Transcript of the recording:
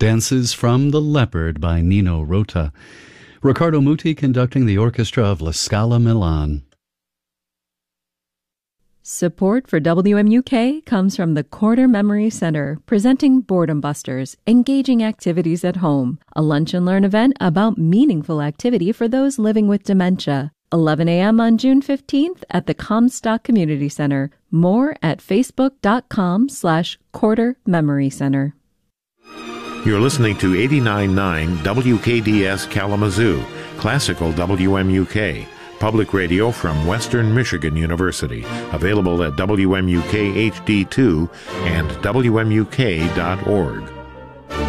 Dances from the Leopard by Nino Rota. Riccardo Muti conducting the orchestra of La Scala Milan. Support for WMUK comes from the Corder Memory Center, presenting Boredom Busters, engaging activities at home, a lunch and learn event about meaningful activity for those living with dementia. 11 a.m. on June 15th at the Comstock Community Center. More at facebook.com/Corder Memory Center. You're listening to 89.9 WKDS Kalamazoo, classical WMUK. Public radio from Western Michigan University. Available at WMUK HD2 and WMUK.org.